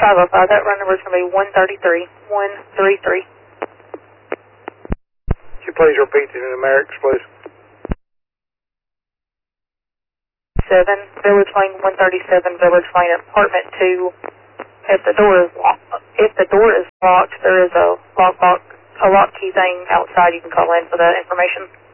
505, that run number is going to be 133. 133. Could you please repeat the numerics, please? 7, Village Lane 137, Village Lane, Apartment 2. If the door is locked, there is a lock key thing outside. You can call in for that information.